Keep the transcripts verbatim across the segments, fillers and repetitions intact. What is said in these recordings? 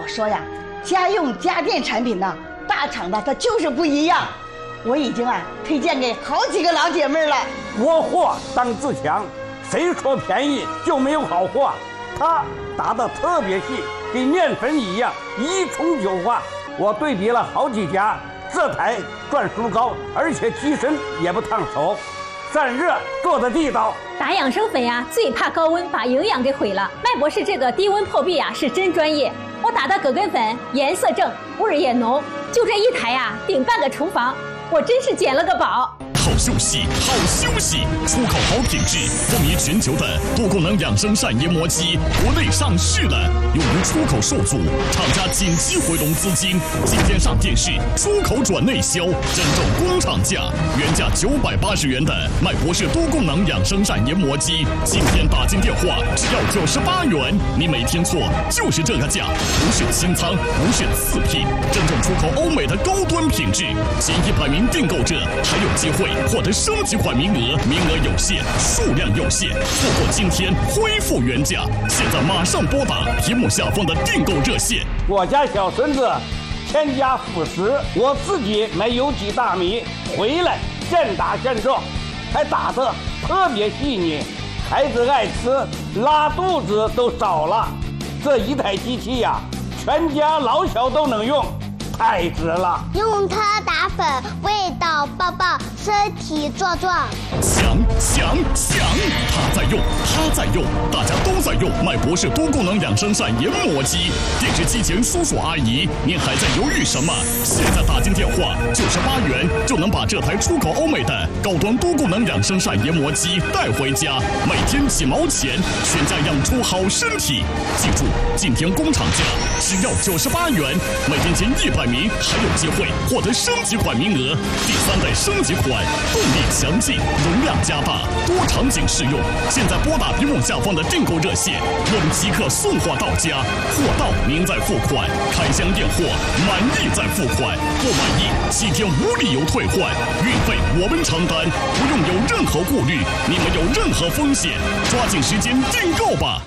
说呀，家用家电产品呢，大厂的它就是不一样。我已经啊推荐给好几个老姐妹了。 国货当自强，谁说便宜就没有好货？它打得特别细，跟面粉一样，一冲就化。我对比了好几家，这台转速高，而且机身也不烫手，散热做的地道。 打养生粉呀，最怕高温把营养给毁了。麦博士这个低温破壁啊，是真专业。我打的葛根粉颜色正，味儿也浓，就这一台呀，顶半个厨房，我真是捡了个宝。 好休息，好休息！出口好品质，风靡全球的多功能养生扇研磨机，国内上市了，由于出口受阻，厂家紧急回笼资金，今天上电视，出口转内销，真正工厂价，原价九百八十元的麦博士多功能养生扇研磨机，今天打进电话只要九十八元，你没听错，就是这个价，不是清仓，不是次品，真正出口欧美的高端品质，前一百名订购者还有机会获得升级款名额，名额有限，数量有限，错过今天恢复原价，现在马上拨打屏幕下方的订购热线。 我家小孙子添加辅食，我自己买有机大米回来现打现做，还打得特别细腻，孩子爱吃，拉肚子都少了。这一台机器呀、啊，全家老小都能用，太值了！ 用它打粉，味道爆爆，身体壮壮。 强强强！他在用，他在用，大家都在用麦博士多功能养生扇研磨机。电视机前叔叔阿姨，您还在犹豫什么？现在打进电话，九十八元就能把这台出口欧美的高端多功能养生扇研磨机带回家，每天几毛钱，全家养出好身体。记住，今天工厂价只要九十八元，每天前一百名还有机会获得升级款名额。第三代升级款，动力强劲，容量加大，多场景适用。现在拨打屏幕下方的订购热线，我们即刻送货到家，货到您再付款，开箱验货，满意再付款，不满意七天无理由退换，运费我们承担，不用有任何顾虑，你们有任何风险，抓紧时间订购吧。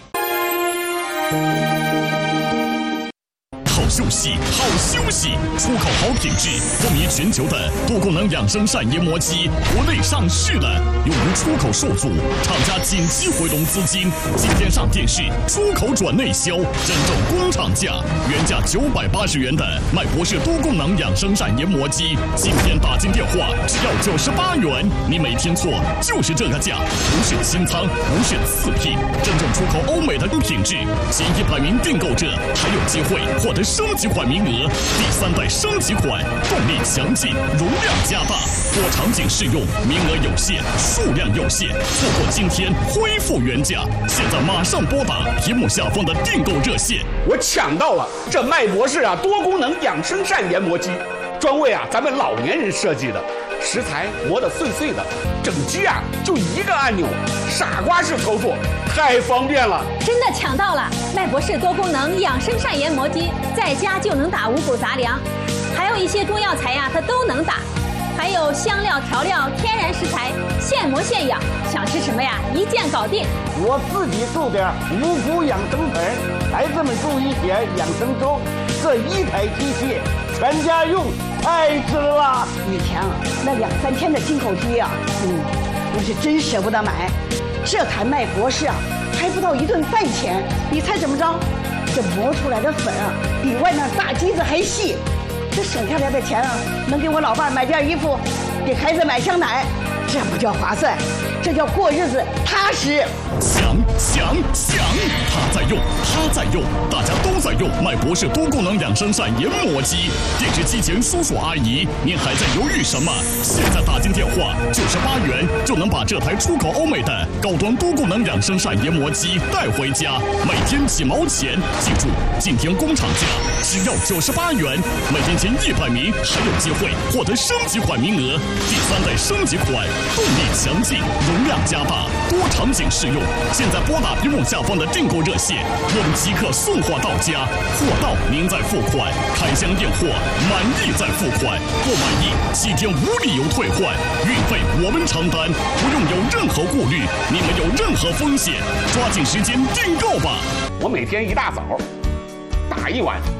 好休息，好休息！出口好品质，风靡全球的多功能养生扇研磨机，国内上市了。由于出口受阻，厂家紧急回笼资金，今天上电视，出口转内销，真正工厂价，原价九百八十元的麦博士多功能养生扇研磨机，今天打进电话只要九十八元，你没听错，就是这个价，不是清仓，不是次品，真正出口欧美的品质，前一百名订购者还有机会获得升级款名额，第三代升级款，动力强劲，容量加大，多场景适用，名额有限，数量有限，错过今天恢复原价，现在马上拨打屏幕下方的订购热线。 我抢到了这麦博士啊多功能养生扇研磨机，专为啊咱们老年人设计的，食材磨得碎碎的，整机啊就一个按钮，傻瓜式操作，太方便了。 真的抢到了麦博士多功能养生扇研磨机，在家就能打五谷杂粮，还有一些中药材呀，它都能打，还有香料调料、天然食材，现磨现养，想吃什么呀，一键搞定。 我自己做点五谷养生粉，孩子们注一些养生粥，这一台机器全家用，太值了。 以前啊，那两三天的进口机啊，嗯，我是真舍不得买。这台麦博士啊，还不到一顿饭钱，你猜怎么着？这磨出来的粉啊，比外面大机子还细。这省下来的钱啊，能给我老伴买件衣服，给孩子买箱奶，这不叫划算，这叫过日子踏实。 强强强！他在用，他在用，大家都在用麦博士多功能养生扇研磨机。电视机前叔叔阿姨，您还在犹豫什么？现在打进电话，九十八元就能把这台出口欧美的高端多功能养生扇研磨机带回家，每天几毛钱。记住，今天工厂价只要九十八元，每天前一百名还有机会获得升级款名额。第三代升级款，动力强劲，容量加大，多场景适用。现在拨打屏幕下方的订购热线，我们即刻送货到家，货到您再付款，开箱验货，满意再付款，不满意七天无理由退换，运费我们承担，不用有任何顾虑，你们有任何风险，抓紧时间订购吧。 我每天一大早打一碗